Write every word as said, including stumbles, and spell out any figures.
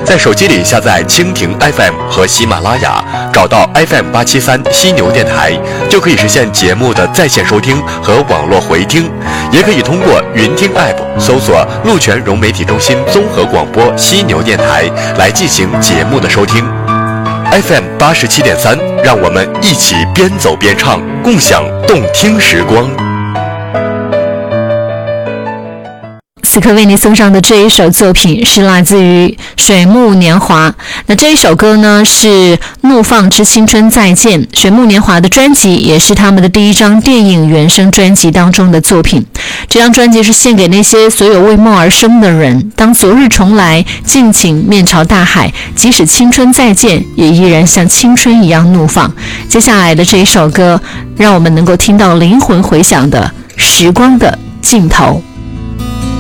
在手机里下载蜻蜓 F M 和喜马拉雅，找到 F M 八七三犀牛电台，就可以实现节目的在线收听和网络回听。也可以通过云听 App 搜索陆泉融媒体中心综合广播犀牛电台来进行节目的收听。F M 八十七点三，让我们一起边走边唱，共享动听时光。 此刻为你送上的这一首作品是来自于水木年华。那这一首歌呢是怒放之青春再见，水木年华的专辑也是他们的第一张电影原声专辑当中的作品。这张专辑是献给那些所有为梦而生的人，当昨日重来，尽情面朝大海，即使青春再见，也依然像青春一样怒放。接下来的这一首歌让我们能够听到灵魂回响的时光的尽头。